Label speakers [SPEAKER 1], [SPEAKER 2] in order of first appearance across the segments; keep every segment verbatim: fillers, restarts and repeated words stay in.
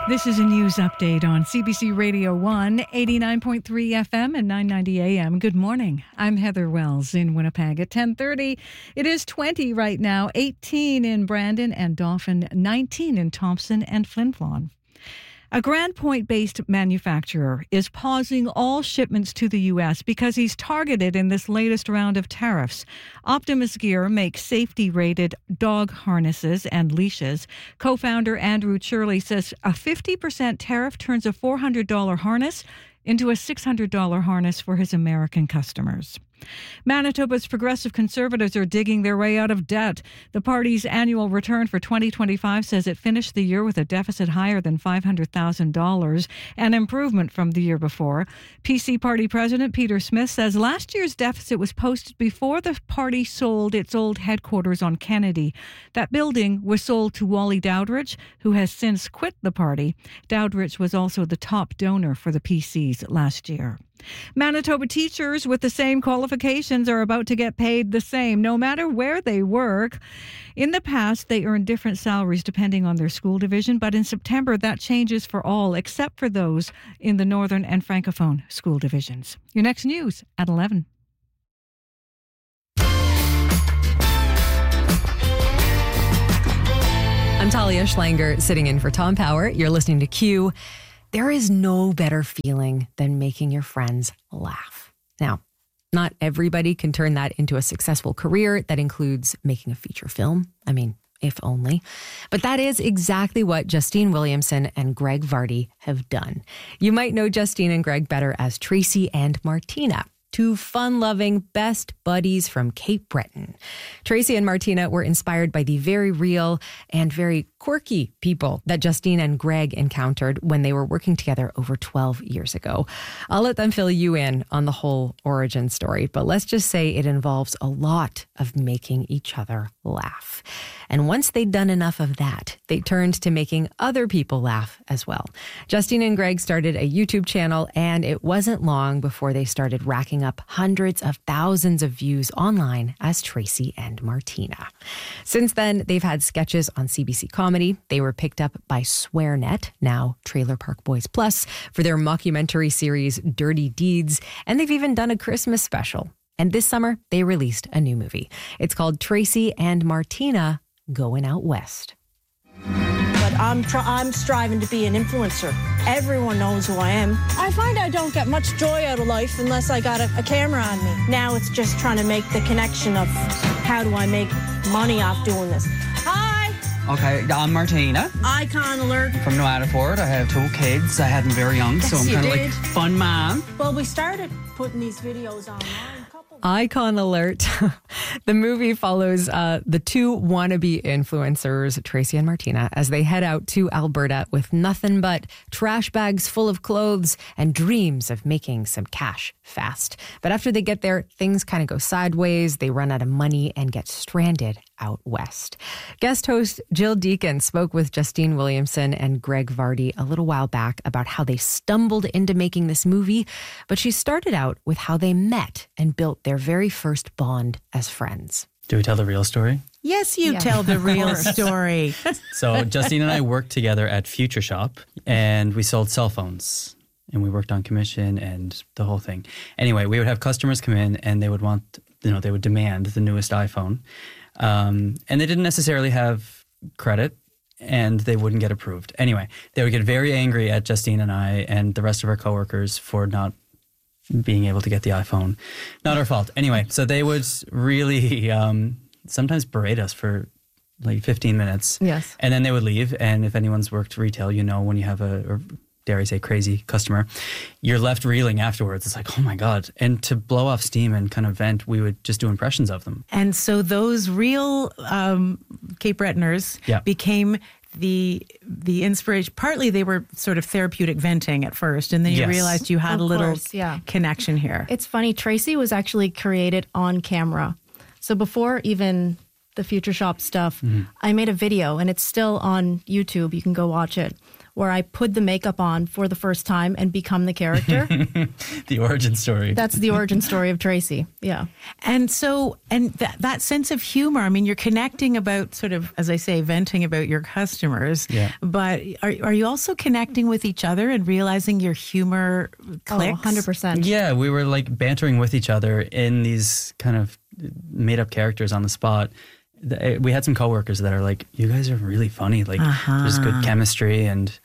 [SPEAKER 1] This is a news update on C B C Radio one, eighty-nine point three F M and nine ninety A M. Good morning. I'm Heather Wells in Winnipeg at ten thirty. It is twenty right now, eighteen in Brandon and Dauphin, nineteen in Thompson and Flin Flon. A Grand Point-based manufacturer is pausing all shipments to the U S because he's targeted in this latest round of tariffs. Optimus Gear makes safety-rated dog harnesses and leashes. Co-founder Andrew Churley says a fifty percent tariff turns a four hundred dollars harness into a six hundred dollars harness for his American customers. Manitoba's progressive conservatives are digging their way out of debt. The party's annual return for twenty twenty-five says it finished the year with a deficit higher than five hundred thousand dollars, an improvement from the year before. P C Party President Peter Smith says last year's deficit was posted before the party sold its old headquarters on Kennedy. That building was sold to Wally Dowdridge, who has since quit the party. Dowdridge was also the top donor for the P Cs last year. Manitoba teachers with the same qualifications are about to get paid the same, no matter where they work. In the past, they earned different salaries depending on their school division, but in September, that changes for all, except for those in the Northern and Francophone school divisions. Your next news at eleven.
[SPEAKER 2] I'm Talia Schlanger, sitting in for Tom Power. You're listening to Q. There is no better feeling than making your friends laugh. Now, not everybody can turn that into a successful career that includes making a feature film. I mean, if only. But that is exactly what Justine Williamson and Greg Vardy have done. You might know Justine and Greg better as Tracy and Martina, two fun-loving best buddies from Cape Breton. Tracy and Martina were inspired by the very real and very quirky people that Justine and Greg encountered when they were working together over twelve years ago. I'll let them fill you in on the whole origin story, but let's just say it involves a lot of making each other laugh. And once they'd done enough of that, they turned to making other people laugh as well. Justine and Greg started a YouTube channel, and it wasn't long before they started racking up hundreds of thousands of views online as Tracy and Martina. Since then, they've had sketches on C B C Comedy. They were picked up by SwearNet, now Trailer Park Boys Plus, for their mockumentary series Dirty Deeds, and they've even done a Christmas special. And this summer, they released a new movie. It's called Tracy and Martina Going Out West.
[SPEAKER 3] But I'm try- I'm striving to be an influencer. Everyone knows who I am. I find I don't get much joy out of life unless I got a, a camera on me. Now it's just trying to make the connection of how do I make money off doing this. Hi!
[SPEAKER 4] Okay, I'm Martina.
[SPEAKER 3] Icon alert.
[SPEAKER 4] From Noataford. I have two kids. I had them very young,
[SPEAKER 3] Yes,
[SPEAKER 4] so I'm
[SPEAKER 3] you
[SPEAKER 4] kind of
[SPEAKER 3] did.
[SPEAKER 4] like fun mom.
[SPEAKER 3] Well, we started putting these videos online.
[SPEAKER 2] Icon alert. The movie follows uh, the two wannabe influencers, Tracy and Martina, as they head out to Alberta with nothing but trash bags full of clothes and dreams of making some cash fast. But after they get there, things kind of go sideways. They run out of money and get stranded out west. Guest host Jill Deacon spoke with Justine Williamson and Greg Vardy a little while back about how they stumbled into making this movie, but she started out with how they met and built their very first bond as friends.
[SPEAKER 5] Do we tell the real story?
[SPEAKER 6] Yes, you
[SPEAKER 2] Yeah.
[SPEAKER 6] tell the real story.
[SPEAKER 5] So Justine and I worked together at Future Shop, and we sold cell phones, and we worked on commission and the whole thing. Anyway, we would have customers come in, and they would want, you know, they would demand the newest iPhone. Um, and they didn't necessarily have credit, and they wouldn't get approved. Anyway, they would get very angry at Justine and I and the rest of our coworkers for not being able to get the iPhone. Not our fault. Anyway, so they would really um, sometimes berate us for like fifteen minutes.
[SPEAKER 2] Yes.
[SPEAKER 5] And then they would leave. And if anyone's worked retail, you know, when you have a, or dare I say, crazy customer, you're left reeling afterwards. It's like, oh my God. And to blow off steam and kind of vent, we would just do impressions of them.
[SPEAKER 6] And so those real um, Cape Bretoners
[SPEAKER 5] Yeah.
[SPEAKER 6] became the the inspiration. Partly they were sort of therapeutic venting at first, and then you
[SPEAKER 5] Yes.
[SPEAKER 6] realized you had
[SPEAKER 7] Of
[SPEAKER 6] a little
[SPEAKER 7] course, yeah.
[SPEAKER 6] connection here.
[SPEAKER 7] It's funny, Tracy was actually created on camera. So before even the Future Shop stuff, I made a video, and it's still on YouTube. You can go watch it, where I put the makeup on for the first time and become the character.
[SPEAKER 5] The origin story.
[SPEAKER 7] That's the origin story of Tracy. Yeah.
[SPEAKER 6] And so, and that, that sense of humor, I mean, you're connecting about sort of, as I say, venting about your customers,
[SPEAKER 5] Yeah.
[SPEAKER 6] but are, are you also connecting with each other and realizing your humor clicks?
[SPEAKER 7] Oh, one hundred percent.
[SPEAKER 5] Yeah, we were like bantering with each other in these kind of made up characters on the spot. The- We had some coworkers that are like, you guys are really funny. Like,
[SPEAKER 6] Uh-huh.
[SPEAKER 5] there's good chemistry. And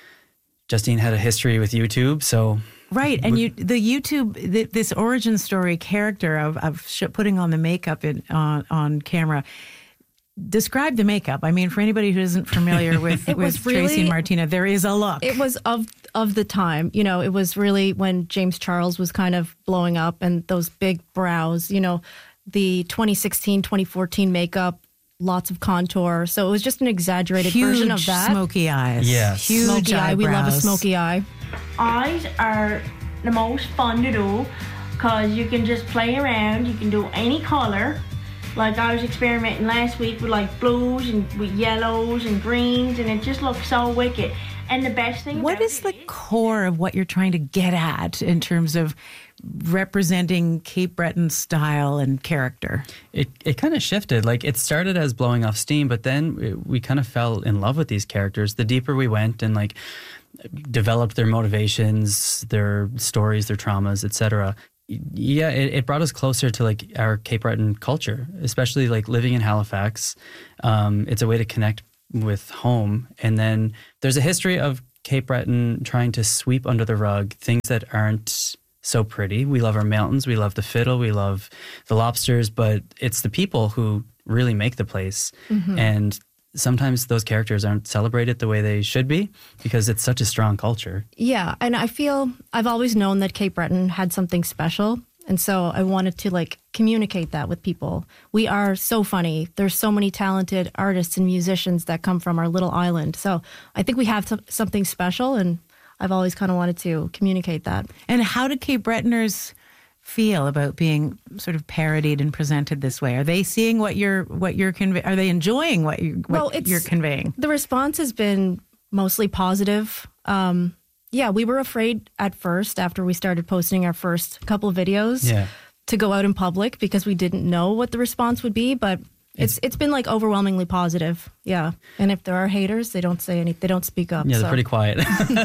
[SPEAKER 5] Justine had a history with YouTube. So,
[SPEAKER 6] Right, and you the YouTube the, this origin story character of of sh- putting on the makeup in, on on camera. Describe the makeup. I mean, for anybody who isn't familiar with,
[SPEAKER 7] It
[SPEAKER 6] with
[SPEAKER 7] was
[SPEAKER 6] Tracy
[SPEAKER 7] really-
[SPEAKER 6] and Martina, there is a look.
[SPEAKER 7] It was of of the time, you know, it was really when James Charles was kind of blowing up and those big brows, you know, the twenty sixteen, twenty fourteen makeup, lots of contour. So it was just an exaggerated
[SPEAKER 6] Huge
[SPEAKER 7] version of that.
[SPEAKER 6] smoky eyes.
[SPEAKER 5] Yes.
[SPEAKER 6] Huge
[SPEAKER 7] Smoky eye. We love a
[SPEAKER 6] eyebrows.
[SPEAKER 7] smoky eye.
[SPEAKER 8] Eyes are the most fun to do because you can just play around. You can do any color. Like I was experimenting last week with like blues and with yellows and greens, and it just looks so wicked. And the best thing
[SPEAKER 6] What
[SPEAKER 8] about
[SPEAKER 6] is
[SPEAKER 8] it
[SPEAKER 6] the core of what you're trying to get at in terms of representing Cape Breton style and character?
[SPEAKER 5] it, it kind of shifted. Like, it started as blowing off steam, but then we, we kind of fell in love with these characters. The deeper we went and like developed their motivations, their stories, their traumas, et cetera. Yeah, it, it brought us closer to like our Cape Breton culture, especially like living in Halifax. Um, it's a way to connect with home. And then there's a history of Cape Breton trying to sweep under the rug things that aren't so pretty. We love our mountains, we love the fiddle, we love the lobsters, but it's the people who really make the place.
[SPEAKER 7] Mm-hmm.
[SPEAKER 5] And sometimes those characters aren't celebrated the way they should be because it's such a strong culture.
[SPEAKER 7] Yeah, and I feel I've always known that Cape Breton had something special, and so I wanted to like communicate that with people. We are so funny. There's so many talented artists and musicians that come from our little island. So I think we have t- something special, and I've always kind of wanted to communicate that.
[SPEAKER 6] And how do Cape Bretoners feel about being sort of parodied and presented this way? Are they seeing what you're what you're conveying? Are they enjoying what you what
[SPEAKER 7] Well, it's-
[SPEAKER 6] you're conveying?
[SPEAKER 7] The response has been mostly positive. Um, yeah, we were afraid at first after we started posting our first couple of videos
[SPEAKER 5] Yeah.
[SPEAKER 7] to go out in public because we didn't know what the response would be, but it's it's been like overwhelmingly positive. Yeah. And if there are haters, they don't say anything, they don't speak up.
[SPEAKER 5] Yeah, they're
[SPEAKER 7] so.
[SPEAKER 5] pretty quiet.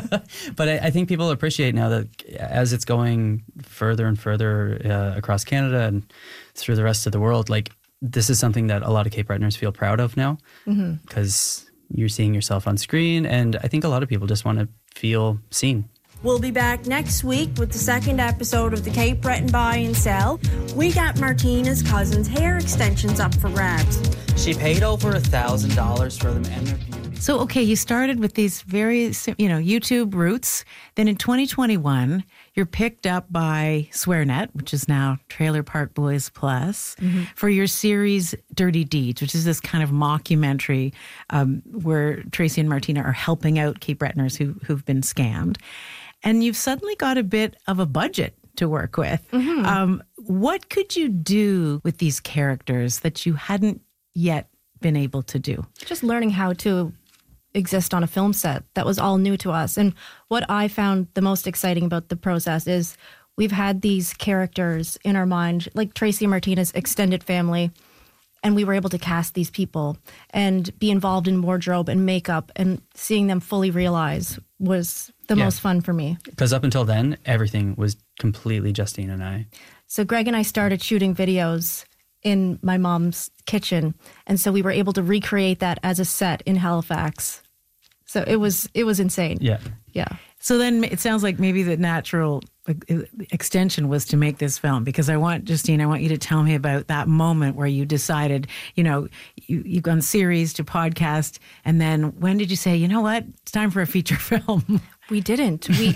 [SPEAKER 5] But I, I think people appreciate now that as it's going further and further uh, across Canada and through the rest of the world, like this is something that a lot of Cape Bretoners feel proud of now because you're seeing yourself on screen. And I think a lot of people just want to feel seen.
[SPEAKER 3] We'll be back next week with the second episode of the Cape Breton Buy and Sell. We got Martina's cousin's hair extensions up for grabs.
[SPEAKER 4] She paid over a thousand dollars for them, and they're beautiful.
[SPEAKER 6] So, okay, you started with these very, sim- you know, YouTube roots. Then in twenty twenty-one, you're picked up by SwearNet, which is now Trailer Park Boys Plus, for your series Dirty Deeds, which is this kind of mockumentary um, where Tracy and Martina are helping out Cape Bretoners who, who've been scammed. And you've suddenly got a bit of a budget to work with. Um, what could you do with these characters that you hadn't yet been able to do?
[SPEAKER 7] Just learning how to exist on a film set. That was all new to us. And what I found the most exciting about the process is we've had these characters in our mind, like Tracy and Martina's extended family, and we were able to cast these people and be involved in wardrobe and makeup, and seeing them fully realize was the
[SPEAKER 5] Yeah.
[SPEAKER 7] most fun for me.
[SPEAKER 5] Because up until then, everything was completely Justine and I.
[SPEAKER 7] So Greg and I started shooting videos in my mom's kitchen, and so we were able to recreate that as a set in Halifax. So it was it was insane.
[SPEAKER 5] Yeah.
[SPEAKER 7] Yeah.
[SPEAKER 6] So then it sounds like maybe the natural like, extension was to make this film, because I want, Justine, I want you to tell me about that moment where you decided, you know, you, you've gone series to podcast, and then when did you say, you know what, it's time for a feature film?
[SPEAKER 7] We didn't. We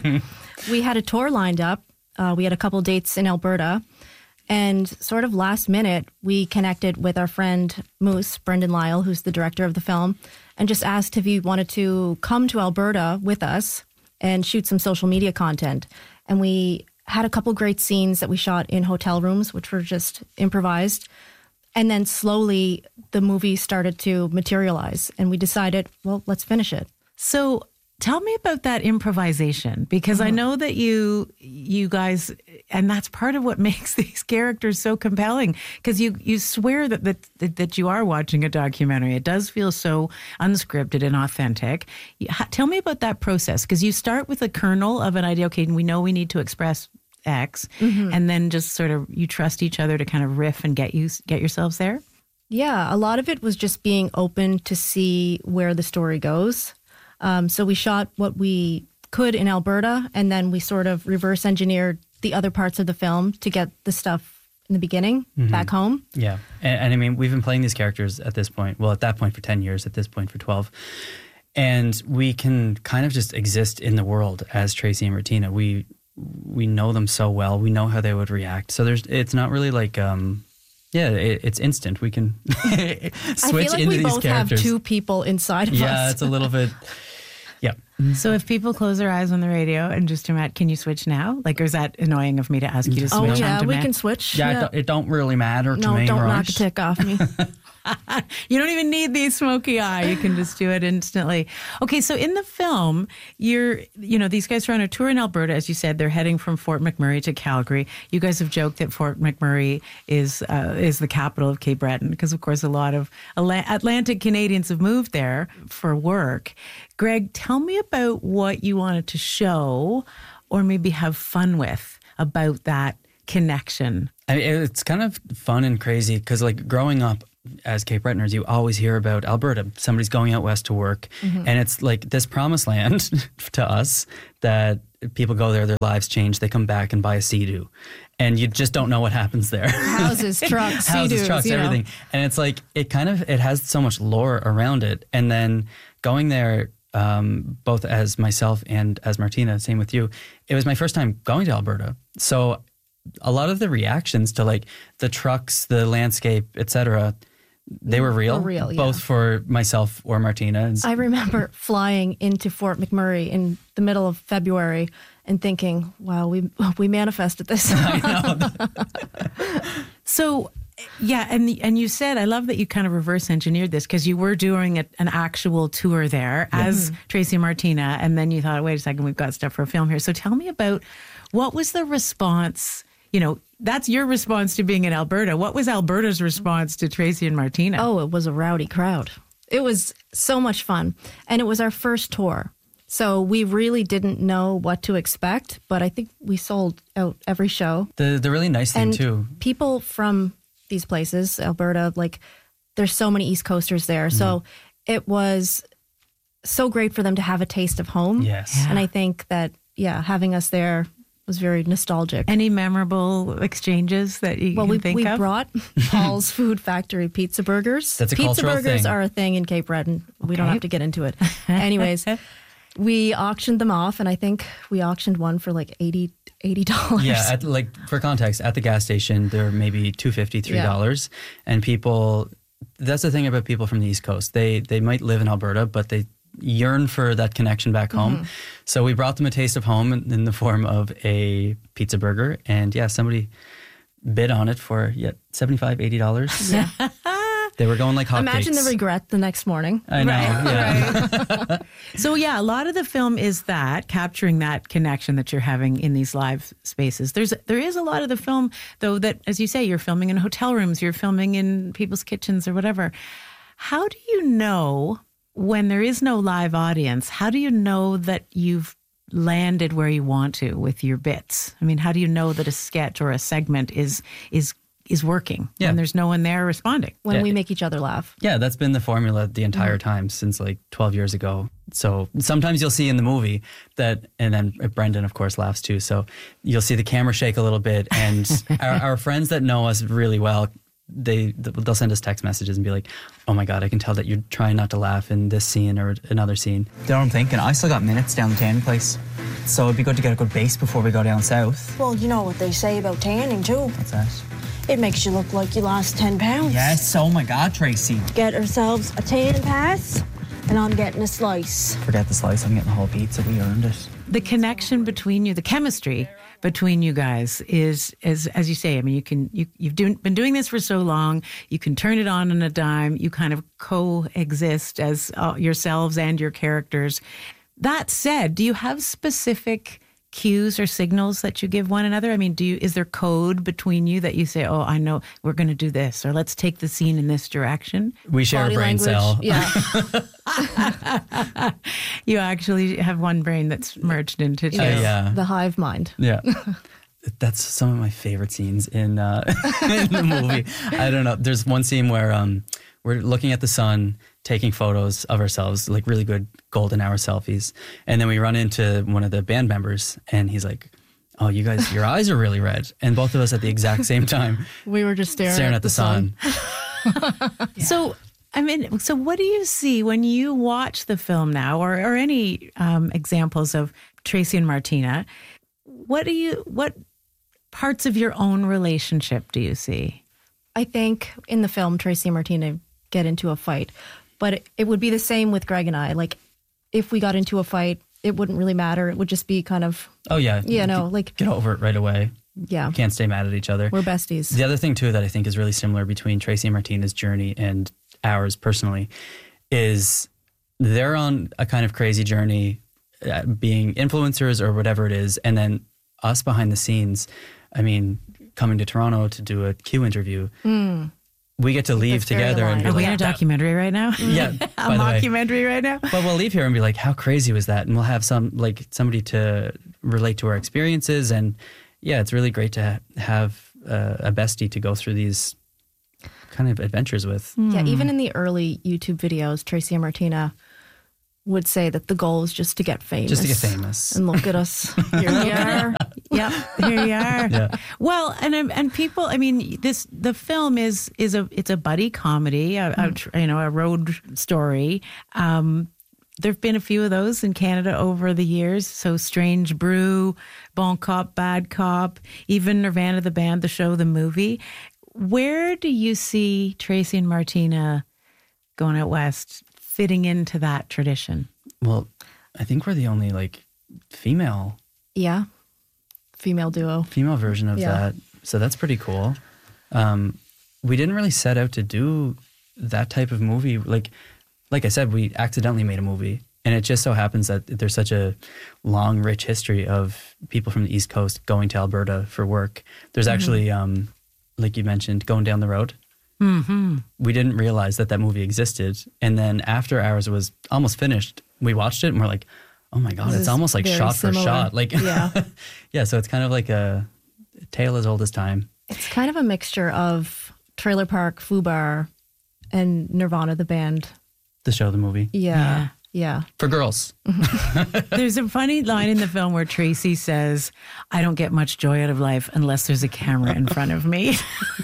[SPEAKER 7] we had a tour lined up. Uh, we had a couple dates in Alberta, and sort of last minute, we connected with our friend Moose, Brendan Lyle, who's the director of the film, and just asked if he wanted to come to Alberta with us and shoot some social media content. And we had a couple great scenes that we shot in hotel rooms, which were just improvised. And then slowly the movie started to materialize, and we decided, well, let's finish it.
[SPEAKER 6] So Tell me about that improvisation, because mm-hmm. I know that you you guys, and that's part of what makes these characters so compelling, because you, you swear that, that that you are watching a documentary. It does feel so unscripted and authentic. Tell me about that process, because you start with a kernel of an idea. Okay, we know we need to express X, mm-hmm. and then just sort of you trust each other to kind of riff and get you get yourselves there.
[SPEAKER 7] Yeah, a lot of it was just being open to see where the story goes. Um, so we shot what we could in Alberta, and then we sort of reverse engineered the other parts of the film to get the stuff in the beginning mm-hmm. back home.
[SPEAKER 5] Yeah. And, and I mean, we've been playing these characters at this point, well, at that point for ten years, at this point for twelve. And we can kind of just exist in the world as Tracy and Martina. We we know them so well. We know how they would react. So there's it's not really like... Um, Yeah, it, it's instant. We can switch into these characters.
[SPEAKER 7] I feel like we both have two people inside of
[SPEAKER 5] yeah,
[SPEAKER 7] us.
[SPEAKER 5] Yeah, it's a little bit, yeah.
[SPEAKER 6] So if people close their eyes on the radio and just Matt, can you switch now? Like, or is that annoying of me to ask you to switch?
[SPEAKER 7] Oh, yeah,
[SPEAKER 6] on
[SPEAKER 7] we
[SPEAKER 6] demand?
[SPEAKER 7] can switch.
[SPEAKER 5] Yeah,
[SPEAKER 7] yeah.
[SPEAKER 5] It, don't, it don't really matter to
[SPEAKER 7] no,
[SPEAKER 5] me.
[SPEAKER 7] No, don't
[SPEAKER 5] right?
[SPEAKER 7] knock a tick off me.
[SPEAKER 6] You don't even need the smoky eye. You can just do it instantly. Okay, so in the film, you're, you know, these guys are on a tour in Alberta. As you said, they're heading from Fort McMurray to Calgary. You guys have joked that Fort McMurray is uh, is the capital of Cape Breton, because, of course, a lot of Atlantic Canadians have moved there for work. Greg, tell me about what you wanted to show or maybe have fun with about that connection.
[SPEAKER 5] I mean, it's kind of fun and crazy because, like, growing up as Cape Bretoners, you always hear about Alberta. Somebody's going out west to work, mm-hmm. and it's like this promised land to us that people go there, their lives change, they come back and buy a Sea-Doo. And you just don't know what happens there.
[SPEAKER 7] Houses, trucks,
[SPEAKER 5] Houses,
[SPEAKER 7] Sea-Doos,
[SPEAKER 5] trucks, everything. Know. And it's like, it kind of, it has so much lore around it. And then going there, um, both as myself and as Martina, same with you, it was my first time going to Alberta. So a lot of the reactions to like the trucks, the landscape, et cetera, they were real,
[SPEAKER 7] were real yeah.
[SPEAKER 5] both for myself or Martina.
[SPEAKER 7] I remember flying into Fort McMurray in the middle of February and thinking, wow, we we manifested this.
[SPEAKER 5] I know.
[SPEAKER 6] So, yeah, and and you said, I love that you kind of reverse engineered this, because you were doing a, an actual tour there as mm-hmm. Tracy and Martina, and then you thought, wait a second, we've got stuff for a film here. So tell me about, what was the response? You know, that's your response to being in Alberta. What was Alberta's response to Tracy and Martina?
[SPEAKER 7] Oh, it was a rowdy crowd. It was so much fun. And it was our first tour. So we really didn't know what to expect, but I think we sold out every show.
[SPEAKER 5] The the really nice thing,
[SPEAKER 7] and
[SPEAKER 5] too.
[SPEAKER 7] people from these places, Alberta, like, there's so many East Coasters there. Mm. So it was so great for them to have a taste of home.
[SPEAKER 5] Yes.
[SPEAKER 7] Yeah. And I think that, yeah, having us there was very nostalgic.
[SPEAKER 6] Any memorable exchanges that you
[SPEAKER 7] well,
[SPEAKER 6] can
[SPEAKER 7] we,
[SPEAKER 6] think
[SPEAKER 7] we
[SPEAKER 6] of?
[SPEAKER 7] Well, we brought Paul's Food Factory pizza burgers.
[SPEAKER 5] That's a
[SPEAKER 7] pizza
[SPEAKER 5] cultural
[SPEAKER 7] burgers
[SPEAKER 5] thing.
[SPEAKER 7] are a thing in Cape Breton. We
[SPEAKER 6] okay.
[SPEAKER 7] don't have to get into it. Anyways, we auctioned them off, and I think we auctioned one for like eighty dollars.
[SPEAKER 5] Yeah, at, like, for context, at the gas station, they're maybe two dollars and fifty cents, three dollars. Yeah. And people, that's the thing about people from the East Coast. They They might live in Alberta, but they yearn for that connection back home. Mm-hmm. So we brought them a taste of home in, in the form of a pizza burger. And yeah, somebody bid on it for yeah, seventy-five dollars, eighty dollars.
[SPEAKER 7] Yeah.
[SPEAKER 5] They were going like hotcakes.
[SPEAKER 7] Imagine the regret the next morning.
[SPEAKER 5] I know.
[SPEAKER 6] Right.
[SPEAKER 5] Yeah.
[SPEAKER 6] Right. So yeah, a lot of the film is that, capturing that connection that you're having in these live spaces. There's there is a lot of the film, though, that, as you say, you're filming in hotel rooms, you're filming in people's kitchens or whatever. How do you know, when there is no live audience, how do you know that you've landed where you want to with your bits? I mean, how do you know that a sketch or a segment is is is working
[SPEAKER 5] yeah.
[SPEAKER 6] when there's no one there responding?
[SPEAKER 7] When
[SPEAKER 5] yeah.
[SPEAKER 7] we make each other laugh.
[SPEAKER 5] Yeah, that's been the formula the entire mm-hmm. time since like twelve years ago. So sometimes you'll see in the movie that, and then Brendan, of course, laughs too. So you'll see the camera shake a little bit, and our, our friends that know us really well, they they'll send us text messages and be like, oh my God, I can tell that you're trying not to laugh in this scene or another scene.
[SPEAKER 4] You know what I'm thinking? I still got minutes down the tanning place, so it'd be good to get a good base before we go down south.
[SPEAKER 3] Well, you know what they say about tanning too.
[SPEAKER 4] What's that?
[SPEAKER 3] It makes you look like you lost ten pounds.
[SPEAKER 4] Yes, oh my God, Tracy.
[SPEAKER 3] Get ourselves a tan pass, and I'm getting a slice.
[SPEAKER 4] Forget the slice, I'm getting the whole pizza. We earned it.
[SPEAKER 6] The connection between you, the chemistry between you guys is, is as you say, I mean, you can, you, you've do, been doing this for so long, you can turn it on on a dime, you kind of coexist as uh, yourselves and your characters. That said, do you have specific cues or signals that you give one another? I mean, do you, is there code between you that you say, oh, I know we're going to do this, or let's take the scene in this direction?
[SPEAKER 5] We share
[SPEAKER 7] Body
[SPEAKER 5] a brain
[SPEAKER 7] language,
[SPEAKER 5] cell.
[SPEAKER 7] Yeah.
[SPEAKER 6] You actually have one brain that's merged into two.
[SPEAKER 5] Uh, yeah.
[SPEAKER 7] The hive mind.
[SPEAKER 5] Yeah. That's some of my favorite scenes in uh, in the movie. I don't know. There's one scene where um, we're looking at the sun, taking photos of ourselves, like really good golden hour selfies. And then we run into one of the band members and he's like, oh, you guys, your eyes are really red. And both of us at the exact same time
[SPEAKER 7] We were just staring,
[SPEAKER 5] staring
[SPEAKER 7] at,
[SPEAKER 5] at the, sun.
[SPEAKER 6] So, I mean, so what do you see when you watch the film now, or, or any um, examples of Tracy and Martina? What do you, what parts of your own relationship do you see?
[SPEAKER 7] I think in the film, Tracy and Martina get into a fight, but it, it would be the same with Greg and I. Like, if we got into a fight, it wouldn't really matter. It would just be kind of,
[SPEAKER 5] Oh, yeah.
[SPEAKER 7] you know, like,
[SPEAKER 5] Get over it right away.
[SPEAKER 7] yeah,
[SPEAKER 5] Can't stay mad at each other.
[SPEAKER 7] we're besties.
[SPEAKER 5] The other thing, too, that I think is really similar between Tracy and Martina's journey and ours personally is they're on a kind of crazy journey, uh, being influencers or whatever it is. And then us behind the scenes, I mean, coming to Toronto to do a Q interview,
[SPEAKER 7] Mm.
[SPEAKER 5] we get to leave
[SPEAKER 7] That's very
[SPEAKER 5] together and be
[SPEAKER 6] Are we
[SPEAKER 5] like,
[SPEAKER 6] in a documentary right now?
[SPEAKER 5] yeah,
[SPEAKER 6] A
[SPEAKER 5] by the way.
[SPEAKER 6] mockumentary right now?
[SPEAKER 5] But we'll leave here and be like, how crazy was that? And we'll have some, like, somebody to relate to our experiences. And yeah, it's really great to ha- have uh, a bestie to go through these kind of adventures with.
[SPEAKER 7] Yeah, even in the early YouTube videos, Tracy and Martina would say that the goal is just to get famous.
[SPEAKER 5] Just to get famous.
[SPEAKER 7] And look at us. Here we are.
[SPEAKER 6] Yep, here you are.
[SPEAKER 5] Yeah.
[SPEAKER 6] Well, and um, and people, I mean, this the film is is a it's a buddy comedy, a, a tr- you know, a road story. Um, there've been a few of those in Canada over the years. So Strange Brew, Bon Cop, Bad Cop, even Nirvana, the band, the show, the movie. Where do you see Tracy and Martina going out west fitting into that tradition?
[SPEAKER 5] Well, I think we're the only, like, female
[SPEAKER 7] Yeah. Female duo.
[SPEAKER 5] female version of
[SPEAKER 7] Yeah.
[SPEAKER 5] that. So that's pretty cool. Um, we didn't really set out to do that type of movie. Like, like I said, we accidentally made a movie, and it just so happens that there's such a long, rich history of people from the East Coast going to Alberta for work. There's
[SPEAKER 7] Mm-hmm.
[SPEAKER 5] actually, um, like you mentioned, Going Down the Road.
[SPEAKER 6] Mm-hmm.
[SPEAKER 5] We didn't realize that that movie existed, and then after ours was almost finished, we watched it and we're like, oh my god,
[SPEAKER 7] This
[SPEAKER 5] it's
[SPEAKER 7] is
[SPEAKER 5] almost like
[SPEAKER 7] very
[SPEAKER 5] shot
[SPEAKER 7] similar.
[SPEAKER 5] for shot. Like,
[SPEAKER 7] Yeah.
[SPEAKER 5] yeah. So it's kind of like a tale as old as time.
[SPEAKER 7] It's kind of a mixture of Trailer Park, Fubar, and Nirvana, the band.
[SPEAKER 5] The show, the movie.
[SPEAKER 7] Yeah. Yeah.
[SPEAKER 5] For girls.
[SPEAKER 6] There's a funny line in the film where Tracy says, I don't get much joy out of life unless there's a camera in front of me.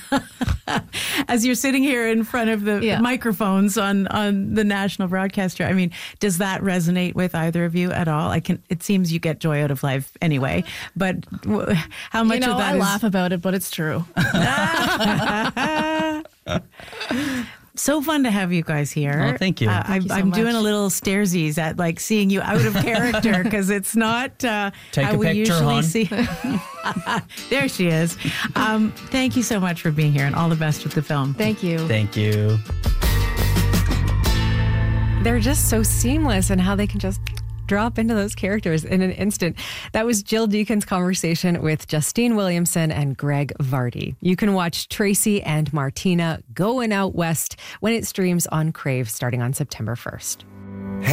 [SPEAKER 6] As you're sitting here in front of the
[SPEAKER 7] Yeah.
[SPEAKER 6] microphones on, on the national broadcaster, I mean, does that resonate with either of you at all? I can. It seems you get joy out of life anyway, but w- how much
[SPEAKER 7] You know,
[SPEAKER 6] of that
[SPEAKER 7] I
[SPEAKER 6] is...
[SPEAKER 7] laugh about it, but it's true.
[SPEAKER 6] So fun to have you guys here.
[SPEAKER 5] Oh, thank you.
[SPEAKER 6] Uh,
[SPEAKER 7] Thank
[SPEAKER 6] I,
[SPEAKER 7] you so
[SPEAKER 6] I'm doing
[SPEAKER 7] much.
[SPEAKER 6] a little stairsies at like seeing you out of character because it's not uh,
[SPEAKER 5] Take
[SPEAKER 6] how
[SPEAKER 5] a
[SPEAKER 6] we
[SPEAKER 5] picture,
[SPEAKER 6] usually
[SPEAKER 5] hon.
[SPEAKER 6] see. There she is. Um, thank you so much for being here, and all the best with the film.
[SPEAKER 7] Thank you.
[SPEAKER 5] Thank you.
[SPEAKER 2] They're just so seamless in how they can just drop into those characters in an instant. That was Jill Deacon's conversation with Justine Williamson and Greg Vardy. You can watch Tracy and Martina Going Out West when it streams on Crave starting on September first.